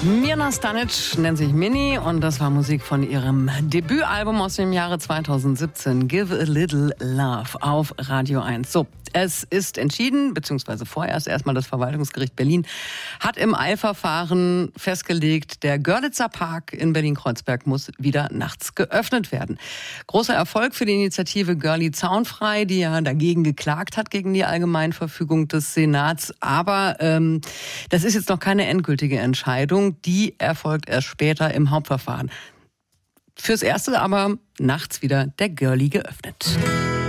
Mirna Stanic nennt sich Mini und das war Musik von ihrem Debütalbum aus dem Jahre 2017, Give a Little Love, auf Radio 1. So, es ist entschieden, beziehungsweise vorerst erstmal das Verwaltungsgericht Berlin hat im Eilverfahren festgelegt, der Görlitzer Park in Berlin-Kreuzberg muss wieder nachts geöffnet werden. Großer Erfolg für die Initiative Görli Zaunfrei, die ja dagegen geklagt hat, gegen die Allgemeinverfügung des Senats. Aber das ist jetzt noch keine endgültige Entscheidung. Die erfolgt erst später im Hauptverfahren. Fürs Erste aber nachts wieder der Görli geöffnet.